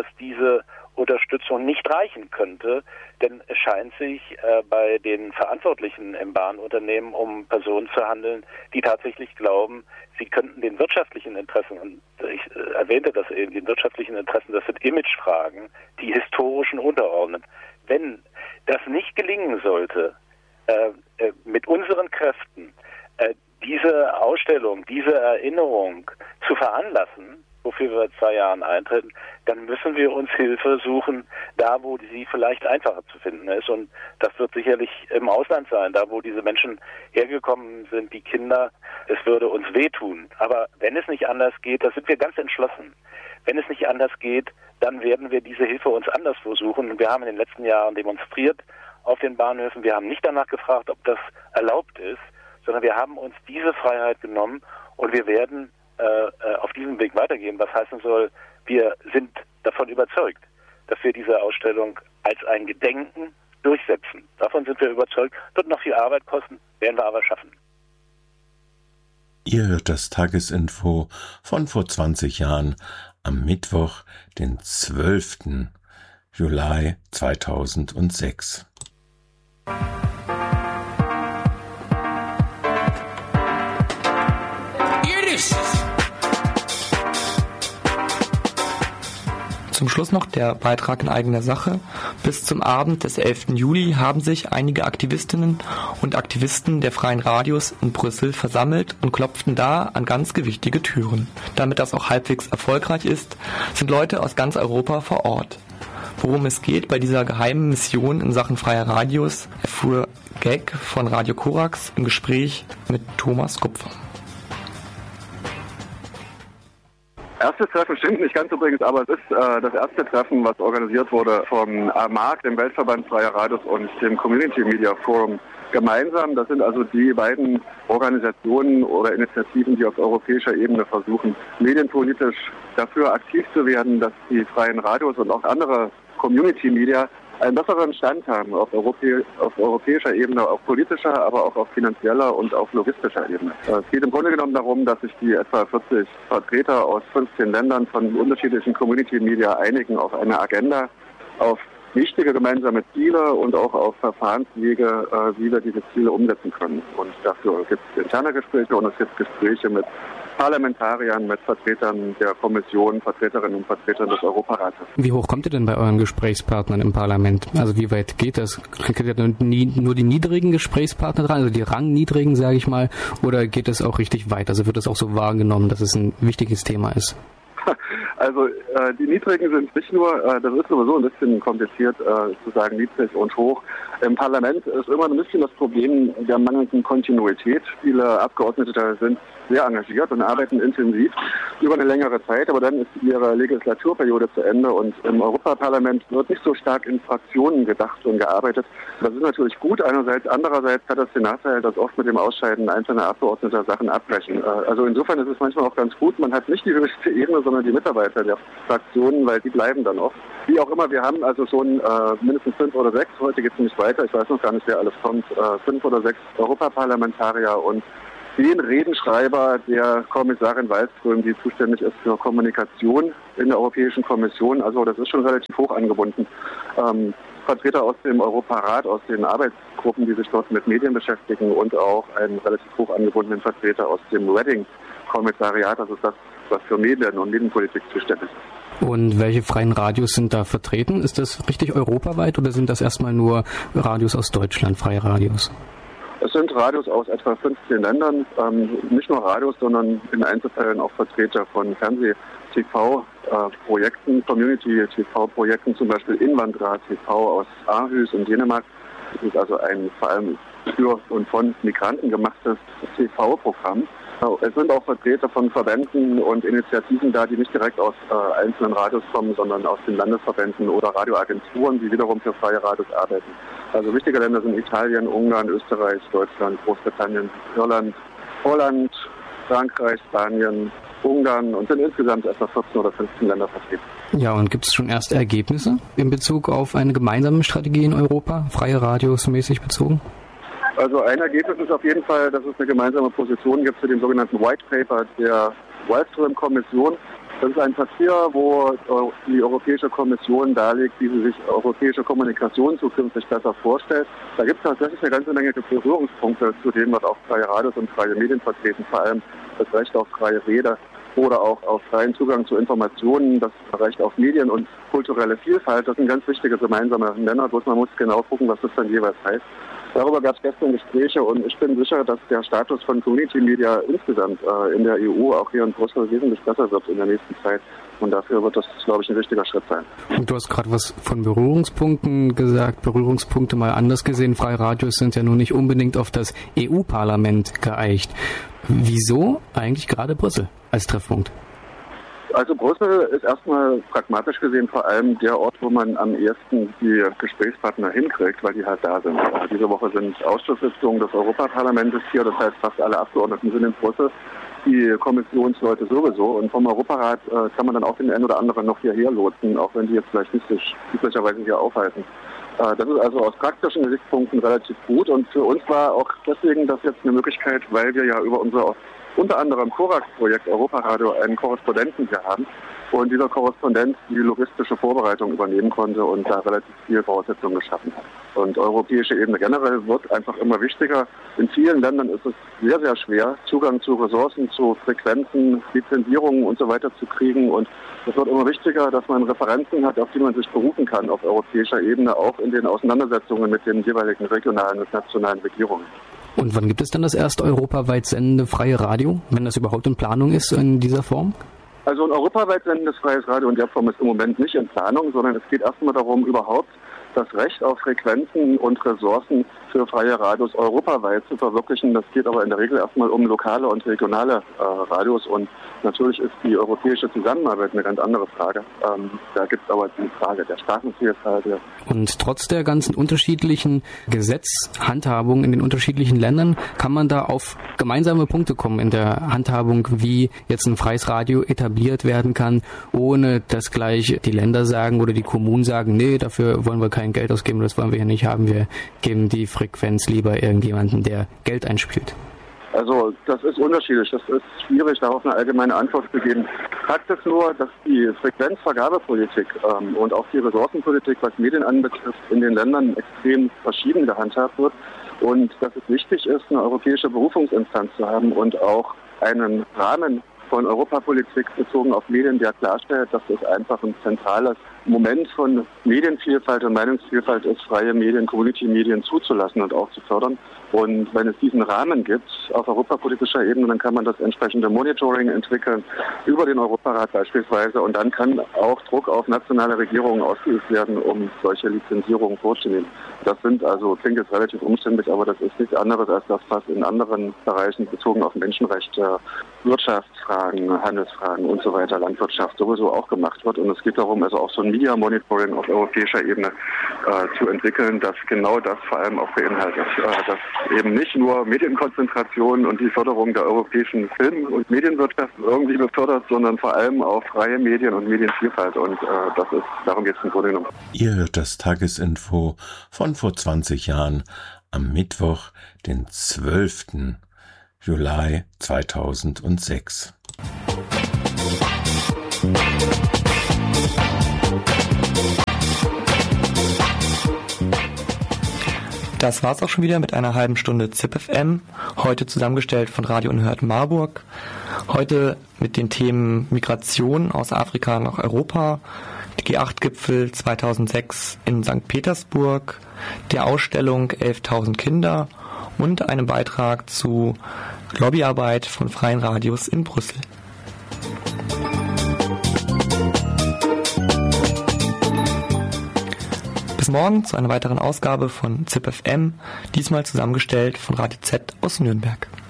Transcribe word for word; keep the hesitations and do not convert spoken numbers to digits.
dass diese Unterstützung nicht reichen könnte, denn es scheint sich äh, bei den Verantwortlichen im Bahnunternehmen um Personen zu handeln, die tatsächlich glauben, sie könnten den wirtschaftlichen Interessen, und ich äh, erwähnte das eben, den wirtschaftlichen Interessen, das sind Imagefragen, die historischen unterordnen. Wenn das nicht gelingen sollte, äh, äh, mit unseren Kräften äh, diese Ausstellung, diese Erinnerung zu veranlassen, wofür wir seit zwei Jahren eintreten, dann müssen wir uns Hilfe suchen, da wo sie vielleicht einfacher zu finden ist. Und das wird sicherlich im Ausland sein, da wo diese Menschen hergekommen sind, die Kinder. Es würde uns wehtun. Aber wenn es nicht anders geht, da sind wir ganz entschlossen. Wenn es nicht anders geht, dann werden wir diese Hilfe uns anderswo suchen. Und wir haben in den letzten Jahren demonstriert auf den Bahnhöfen. Wir haben nicht danach gefragt, ob das erlaubt ist, sondern wir haben uns diese Freiheit genommen und wir werden äh, auf diesem Weg weitergehen, was heißen soll, wir sind davon überzeugt, dass wir diese Ausstellung als ein Gedenken durchsetzen. Davon sind wir überzeugt. Wird noch viel Arbeit kosten, werden wir aber schaffen. Ihr hört das Tagesinfo von vor zwanzig Jahren am Mittwoch, den zwölften Juli zweitausendsechs. Zum Schluss noch der Beitrag in eigener Sache. Bis zum Abend des elften Juli haben sich einige Aktivistinnen und Aktivisten der Freien Radios in Brüssel versammelt und klopften da an ganz gewichtige Türen. Damit das auch halbwegs erfolgreich ist, sind Leute aus ganz Europa vor Ort. Worum es geht bei dieser geheimen Mission in Sachen freier Radios, erfuhr Gag von Radio Korax im Gespräch mit Thomas Kupfer. Erstes Treffen stimmt nicht ganz übrigens, aber es ist äh, das erste Treffen, was organisiert wurde vom A M A G, dem Weltverband Freier Radios, und dem Community Media Forum gemeinsam. Das sind also die beiden Organisationen oder Initiativen, die auf europäischer Ebene versuchen, medienpolitisch dafür aktiv zu werden, dass die freien Radios und auch andere Community Media einen besseren Stand haben auf, Europä- auf europäischer Ebene, auf politischer, aber auch auf finanzieller und auf logistischer Ebene. Es geht im Grunde genommen darum, dass sich die etwa vierzig Vertreter aus fünfzehn Ländern von unterschiedlichen Community Media einigen auf eine Agenda, auf wichtige gemeinsame Ziele und auch auf Verfahrenswege, wie wir diese Ziele umsetzen können. Und dafür gibt es interne Gespräche und es gibt Gespräche mit Parlamentariern, mit Vertretern der Kommission, Vertreterinnen und Vertretern des Europarates. Wie hoch kommt ihr denn bei euren Gesprächspartnern im Parlament? Also wie weit geht das? Kriegt ihr nur die niedrigen Gesprächspartner dran, also die rangniedrigen, sage ich mal, oder geht es auch richtig weit? Also wird es auch so wahrgenommen, dass es ein wichtiges Thema ist? Also äh, die Niedrigen sind nicht nur, äh, das ist sowieso ein bisschen kompliziert äh, zu sagen, niedrig und hoch. Im Parlament ist immer ein bisschen das Problem der mangelnden Kontinuität. Viele Abgeordnete sind sehr engagiert und arbeiten intensiv über eine längere Zeit, aber dann ist ihre Legislaturperiode zu Ende und im Europaparlament wird nicht so stark in Fraktionen gedacht und gearbeitet. Das ist natürlich gut einerseits, andererseits hat das den Nachteil, dass oft mit dem Ausscheiden einzelner Abgeordneter Sachen abbrechen. Also insofern ist es manchmal auch ganz gut, man hat nicht die höchste Ebene, sondern die Mitarbeiter der Fraktionen, weil die bleiben dann oft. Wie auch immer, wir haben also schon äh, mindestens fünf oder sechs, heute geht es nicht weiter, ich weiß noch gar nicht, wer alles kommt, äh, fünf oder sechs Europaparlamentarier und den Redenschreiber der Kommissarin Wallström, die zuständig ist für Kommunikation in der Europäischen Kommission. Also das ist schon relativ hoch angebunden. Ähm, Vertreter aus dem Europarat, aus den Arbeitsgruppen, die sich dort mit Medien beschäftigen und auch einen relativ hoch angebundenen Vertreter aus dem Reading-Kommissariat, das ist das, was für Medien und Medienpolitik zuständig ist. Und welche freien Radios sind da vertreten? Ist das richtig europaweit oder sind das erstmal nur Radios aus Deutschland, freie Radios? Es sind Radios aus etwa fünfzehn Ländern, ähm, nicht nur Radios, sondern in Einzelfällen auch Vertreter von Fernseh-T V-Projekten, Community-T V-Projekten, zum Beispiel Invandrar-T V aus Aarhus in Dänemark. Das ist also ein vor allem für und von Migranten gemachtes T V-Programm. Es sind auch Vertreter von Verbänden und Initiativen da, die nicht direkt aus äh, einzelnen Radios kommen, sondern aus den Landesverbänden oder Radioagenturen, die wiederum für freie Radios arbeiten. Also wichtige Länder sind Italien, Ungarn, Österreich, Deutschland, Großbritannien, Irland, Holland, Frankreich, Spanien, Ungarn und sind insgesamt etwa vierzehn oder fünfzehn Länder vertreten. Ja, und gibt es schon erste Ergebnisse in Bezug auf eine gemeinsame Strategie in Europa, freie Radios mäßig bezogen? Also ein Ergebnis ist auf jeden Fall, dass es eine gemeinsame Position gibt zu dem sogenannten White Paper der Wallström-Kommission. Das ist ein Papier, wo die Europäische Kommission darlegt, wie sie sich europäische Kommunikation zukünftig besser vorstellt. Da gibt es tatsächlich eine ganze Menge Berührungspunkte, zu denen wird auch freie Radios und freie Medien vertreten, vor allem das Recht auf freie Rede oder auch auf freien Zugang zu Informationen, das Recht auf Medien und kulturelle Vielfalt. Das sind ganz wichtige gemeinsame Nenner, bloß man muss genau gucken, was das dann jeweils heißt. Darüber gab es gestern Gespräche und ich bin sicher, dass der Status von Community Media insgesamt äh, in der E U, auch hier in Brüssel, wesentlich besser wird in der nächsten Zeit. Und dafür wird das, glaube ich, ein wichtiger Schritt sein. Und du hast gerade was von Berührungspunkten gesagt. Berührungspunkte mal anders gesehen. Freie Radios sind ja nun nicht unbedingt auf das E U-Parlament geeicht. Wieso eigentlich gerade Brüssel als Treffpunkt? Also Brüssel ist erstmal pragmatisch gesehen vor allem der Ort, wo man am ehesten die Gesprächspartner hinkriegt, weil die halt da sind. Diese Woche sind Ausschusssitzungen des Europaparlaments hier, das heißt fast alle Abgeordneten sind in Brüssel, die Kommissionsleute sowieso. Und vom Europarat äh, kann man dann auch den einen oder anderen noch hierher lotsen, auch wenn die jetzt vielleicht nicht sich üblicherweise hier aufhalten. Äh, das ist also aus praktischen Gesichtspunkten relativ gut und für uns war auch deswegen das jetzt eine Möglichkeit, weil wir ja über unser unter anderem Corax-Projekt Europaradio einen Korrespondenten hier haben und dieser Korrespondent die logistische Vorbereitung übernehmen konnte und da relativ viel Voraussetzungen geschaffen hat. Und europäische Ebene generell wird einfach immer wichtiger. In vielen Ländern ist es sehr, sehr schwer, Zugang zu Ressourcen, zu Frequenzen, Lizenzierungen und so weiter zu kriegen. Und es wird immer wichtiger, dass man Referenzen hat, auf die man sich berufen kann auf europäischer Ebene, auch in den Auseinandersetzungen mit den jeweiligen regionalen und nationalen Regierungen. Und wann gibt es dann das erste europaweit sendende freie Radio, wenn das überhaupt in Planung ist in dieser Form? Also ein europaweit sendendes freies Radio in der Form ist im Moment nicht in Planung, sondern es geht erstmal darum, überhaupt das Recht auf Frequenzen und Ressourcen für freie Radios europaweit zu verwirklichen. Das geht aber in der Regel erstmal um lokale und regionale äh, Radios und natürlich ist die europäische Zusammenarbeit eine ganz andere Frage. Ähm, da gibt es aber die Frage der Sprachenvielfalt. Und trotz der ganzen unterschiedlichen Gesetzhandhabungen in den unterschiedlichen Ländern kann man da auf gemeinsame Punkte kommen in der Handhabung, wie jetzt ein freies Radio etabliert werden kann, ohne dass gleich die Länder sagen oder die Kommunen sagen, nee, dafür wollen wir kein Geld ausgeben, das wollen wir hier nicht haben, wir geben die Frequenz lieber irgendjemanden, der Geld einspielt. Also das ist unterschiedlich. Das ist schwierig, darauf eine allgemeine Antwort zu geben. Fakt ist nur, dass die Frequenzvergabepolitik ähm, und auch die Ressourcenpolitik, was Medien anbetrifft, in den Ländern extrem verschieden gehandhabt wird und dass es wichtig ist, eine europäische Berufungsinstanz zu haben und auch einen Rahmen von Europapolitik bezogen auf Medien, der klarstellt, dass es einfach ein zentrales Moment von Medienvielfalt und Meinungsvielfalt ist, freie Medien, Community-Medien zuzulassen und auch zu fördern. Und wenn es diesen Rahmen gibt auf europapolitischer Ebene, dann kann man das entsprechende Monitoring entwickeln, über den Europarat beispielsweise. Und dann kann auch Druck auf nationale Regierungen ausgeübt werden, um solche Lizenzierungen vorzunehmen. Das sind also, klingt jetzt relativ umständlich, aber das ist nichts anderes als das, was in anderen Bereichen bezogen auf Menschenrechte, Wirtschaftsfragen, Handelsfragen und so weiter, Landwirtschaft sowieso auch gemacht wird. Und es geht darum, also auch so ein Media Monitoring auf europäischer Ebene äh, zu entwickeln, das genau das vor allem auch beinhaltet. Äh, dass eben nicht nur Medienkonzentration und die Förderung der europäischen Film- und Medienwirtschaft irgendwie befördert, sondern vor allem auch freie Medien und Medienvielfalt. Und äh, das ist, darum geht es im Grunde genommen. Ihr hört das Tagesinfo von vor zwanzig Jahren am Mittwoch, den zwölften Juli zweitausendsechs. Das war's auch schon wieder mit einer halben Stunde Z I P F M, heute zusammengestellt von Radio Unerhört Marburg. Heute mit den Themen Migration aus Afrika nach Europa, der G acht Gipfel zweitausendsechs in Sankt Petersburg, der Ausstellung elftausend Kinder und einem Beitrag zu Lobbyarbeit von freien Radios in Brüssel. Bis morgen zu einer weiteren Ausgabe von Z I P F M, diesmal zusammengestellt von Radio Z aus Nürnberg.